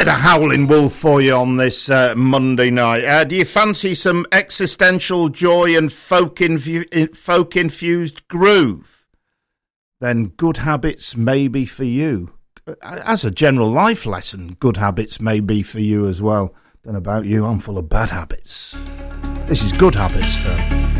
bit of Howling Wolf for you on this Monday night. Do you fancy some existential joy and folk-infused groove? Then Good Habits may be for you. As a general life lesson, Good Habits may be for you as well. Don't know about you, I'm full of bad habits. This is Good Habits, though.